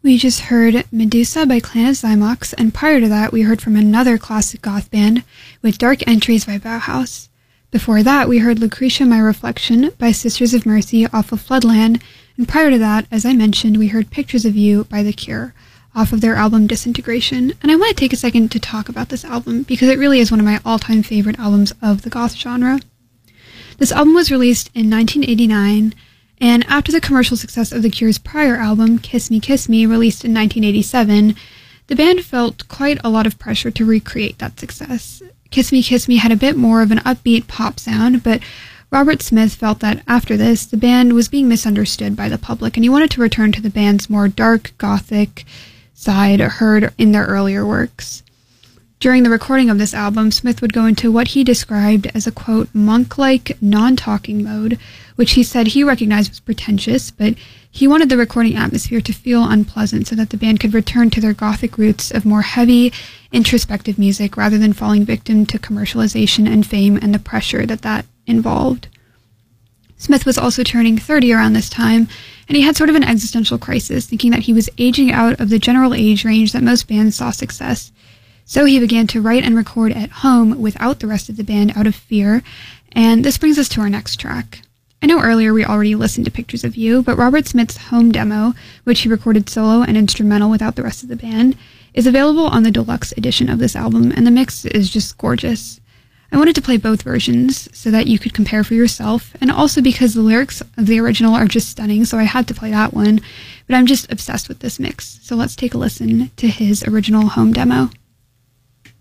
We just heard Medusa by Clan of Xymox, and prior to that we heard from another classic goth band with Dark Entries by Bauhaus. Before that we heard Lucretia My Reflection by Sisters of Mercy off of Floodland, and prior to that, as I mentioned, we heard Pictures of You by The Cure off of their album Disintegration. And I want to take a second to talk about this album because it really is one of my all-time favorite albums of the goth genre. This album was released in 1989, and after the commercial success of The Cure's prior album, Kiss Me, released in 1987, the band felt quite a lot of pressure to recreate that success. Kiss Me had a bit more of an upbeat pop sound, but Robert Smith felt that after this, the band was being misunderstood by the public, and he wanted to return to the band's more dark, gothic side heard in their earlier works. During the recording of this album, Smith would go into what he described as a, quote, monk-like, non-talking mode, which he said he recognized was pretentious, but he wanted the recording atmosphere to feel unpleasant so that the band could return to their gothic roots of more heavy, introspective music rather than falling victim to commercialization and fame and the pressure that involved. Smith was also turning 30 around this time, and he had sort of an existential crisis, thinking that he was aging out of the general age range that most bands saw success. So he began to write and record at home without the rest of the band out of fear, and this brings us to our next track. I know earlier we already listened to Pictures of You, but Robert Smith's home demo, which he recorded solo and instrumental without the rest of the band, is available on the deluxe edition of this album, and the mix is just gorgeous. I wanted to play both versions so that you could compare for yourself, and also because the lyrics of the original are just stunning, so I had to play that one, but I'm just obsessed with this mix. So let's take a listen to his original home demo.